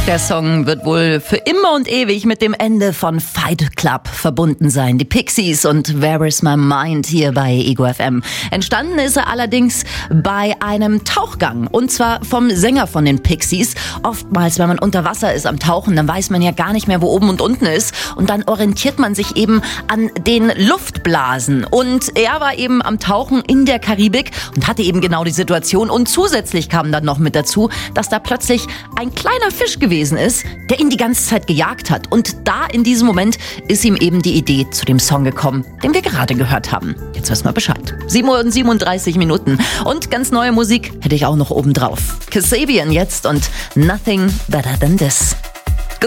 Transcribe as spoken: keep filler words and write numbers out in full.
Der Song wird wohl für immer und ewig mit dem Ende von Fight Club verbunden sein. Die Pixies und Where is my mind hier bei Ego F M. Entstanden ist er allerdings bei einem Tauchgang, und zwar vom Sänger von den Pixies. Oftmals, wenn man unter Wasser ist am Tauchen, dann weiß man ja gar nicht mehr, wo oben und unten ist, und dann orientiert man sich eben an den Luftblasen. Und er war eben am Tauchen in der Karibik und hatte eben genau die Situation, und zusätzlich kam dann noch mit dazu, dass da plötzlich ein kleiner Fisch gewesen ist, der ihn die ganze Zeit gejagt hat. Und da in diesem Moment ist ihm eben die Idee zu dem Song gekommen, den wir gerade gehört haben. Jetzt wissen wir Bescheid. sieben Uhr und siebenunddreißig Minuten. Und ganz neue Musik hätte ich auch noch oben drauf. Kasabian jetzt und Nothing Better Than This.